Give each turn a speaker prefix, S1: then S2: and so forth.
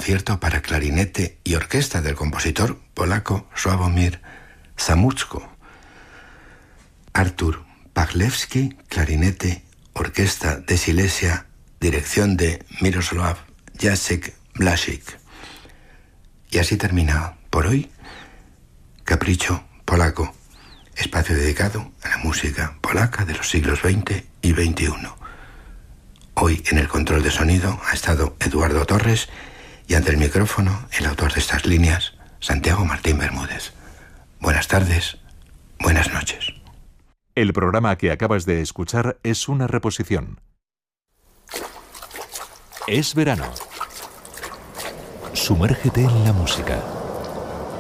S1: concierto para clarinete y orquesta del compositor polaco Sławomir Zamuczko. Artur Pawlewski, clarinete, orquesta de Silesia, dirección de Miroslav Jacek Blasik. Y así termina por hoy Capricho Polaco, espacio dedicado a la música polaca de los siglos XX y XXI. Hoy en el control de sonido ha estado Eduardo Torres y ante el micrófono el autor de estas líneas, Santiago Martín Bermúdez. Buenas tardes, buenas noches.
S2: El programa que acabas de escuchar es una reposición. Es verano. Sumérgete en la música.